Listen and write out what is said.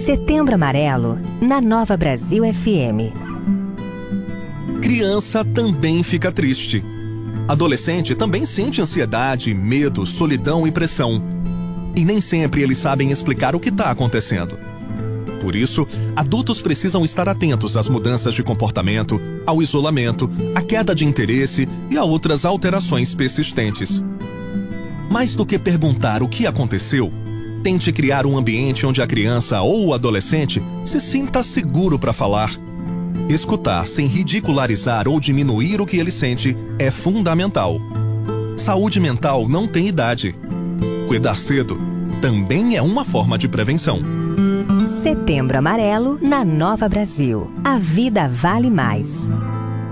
Setembro Amarelo, na Nova Brasil FM. Criança também fica triste. Adolescente também sente ansiedade, medo, solidão e pressão. E nem sempre eles sabem explicar o que está acontecendo. Por isso, adultos precisam estar atentos às mudanças de comportamento, ao isolamento, à queda de interesse e a outras alterações persistentes. Mais do que perguntar o que aconteceu, tente criar um ambiente onde a criança ou o adolescente se sinta seguro para falar. Escutar sem ridicularizar ou diminuir o que ele sente é fundamental. Saúde mental não tem idade. Cuidar cedo também é uma forma de prevenção. Setembro Amarelo, na Nova Brasil. A vida vale mais.